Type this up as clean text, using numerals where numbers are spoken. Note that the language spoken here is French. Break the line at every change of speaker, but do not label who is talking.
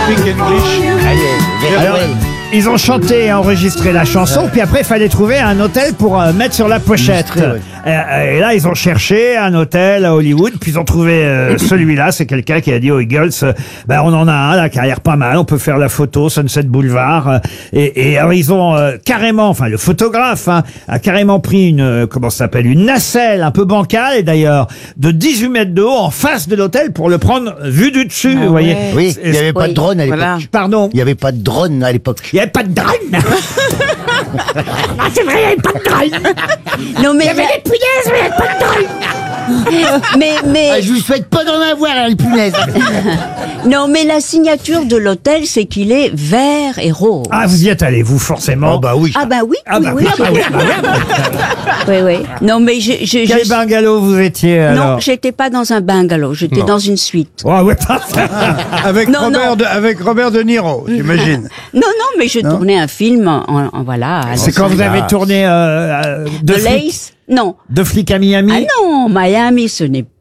speak English.
Alors, ils ont chanté et enregistré la chanson, puis après il fallait trouver un hôtel pour mettre sur la pochette. Et là ils ont cherché un hôtel à Hollywood, puis ils ont trouvé celui-là. C'est quelqu'un qui a dit aux Eagles, on en a un là qui a l'air pas mal, on peut faire la photo Sunset Boulevard. Et alors ils ont carrément, enfin le photographe a carrément pris une comment ça s'appelle, une nacelle un peu bancale, et d'ailleurs de 18 mètres de haut en face de l'hôtel pour le prendre vue du dessus, vous voyez.
Oui, il n'y avait pas de drone à l'époque.
Voilà.
Pardon.
Il n'y avait pas de drone à l'époque.
Il n'y avait pas de drone. C'est vrai, il n'y avait pas de drone.
Non, mais
Il y avait des punaises, mais il n'y avait pas de drone.
mais
Je vous souhaite pas d'en avoir, les punaises.
non, mais la signature de l'hôtel, c'est qu'il est vert et rose.
Ah, vous y êtes allé, vous, forcément.
Oh bah oui.
Ah bah oui,
Ah
oui,
bah
oui,
oui,
oui, oui. Non, mais
Quel bungalow vous étiez, alors?
non, j'étais pas dans un bungalow, j'étais dans une suite.
Oh, ouais, pas
Avec,
Non, non.
avec Robert De Niro, j'imagine.
Non, mais je tournais un film voilà.
C'est quand vous avez tourné
de Lace. Non.
de flic à Miami.
Ah non, Miami, ce n'est